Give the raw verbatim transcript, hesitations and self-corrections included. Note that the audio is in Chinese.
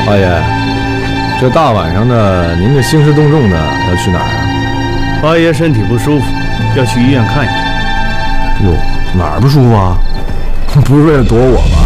八爷，这大晚上的，您这兴师动众的要去哪儿啊？ 八爷身体不舒服，要去医院看一看。 哟，哪儿不舒服啊？不是为了躲我吧？